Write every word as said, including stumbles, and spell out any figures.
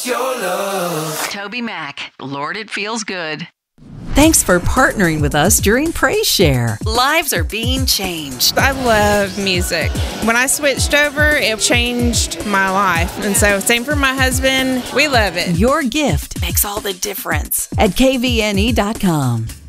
What's your love? Toby Mac, Lord, it feels good. Thanks for partnering with us during Praise Share. Lives are being changed. I love music. When I switched over, it changed my life. And so same for my husband. We love it. Your gift makes all the difference at K V N E dot com.